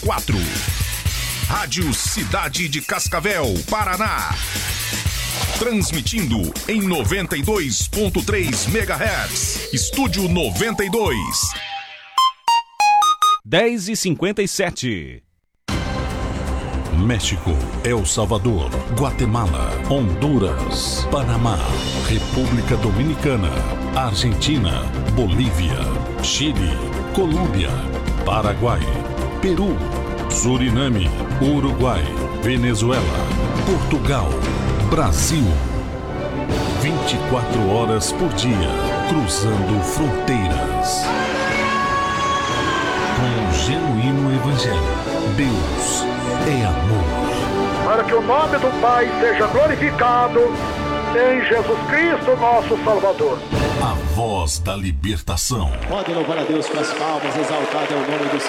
4. Rádio Cidade de Cascavel, Paraná. Transmitindo em 92.3 MHz. Estúdio 92. 10h57. México, El Salvador, Guatemala, Honduras, Panamá, República Dominicana, Argentina, Bolívia, Chile, Colômbia, Paraguai, Peru, Suriname, Uruguai, Venezuela, Portugal, Brasil. 24 horas por dia, cruzando fronteiras. Com o genuíno evangelho, Deus é amor. Para que o nome do Pai seja glorificado em Jesus Cristo, nosso Salvador. A voz da libertação. Pode louvar a Deus com as palmas, exaltado é o nome do Senhor.